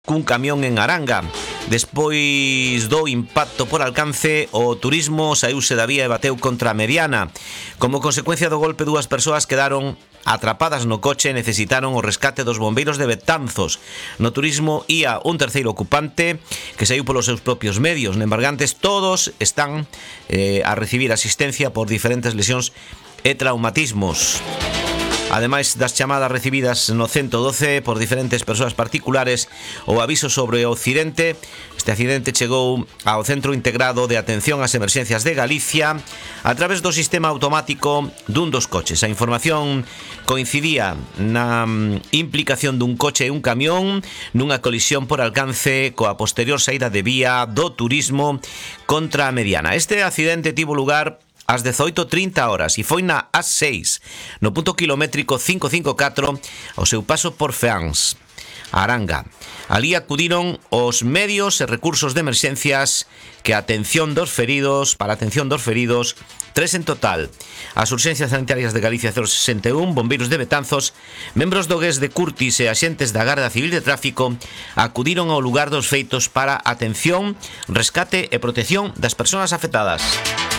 cun camión en Aranga. Despois do impacto por alcance, o turismo saíuse da vía e bateu contra a mediana. Como consecuencia do golpe, 2 persoas quedaron atrapadas no coche e necesitaron o rescate dos bombeiros de Betanzos. No turismo ía un terceiro ocupante que saiu polos seus propios medios. En Embargantes todos están a recibir asistencia por diferentes lesións e traumatismos. Ademais das chamadas recibidas no 112 por diferentes persoas particulares, o aviso sobre o accidente. Este accidente chegou ao Centro Integrado de Atención ás Emerxencias de Galicia a través do sistema automático dun dos coches. A información coincidía na implicación dun coche e un camión nunha colisión por alcance coa posterior saída de vía do turismo contra a mediana. Este accidente tivo lugar ás 18:30 horas e foi na A6, no punto kilométrico 554, ao seu paso por Feáns, Aranga. Alí acudiron os medios e recursos de emerxencias para a atención dos feridos, 3 en total. As urxencias sanitarias de Galicia 061, bombeiros de Betanzos, membros do GES de Curtis e axentes da Garda Civil de Tráfico acudiron ao lugar dos feitos para atención, rescate e protección das persoas afectadas.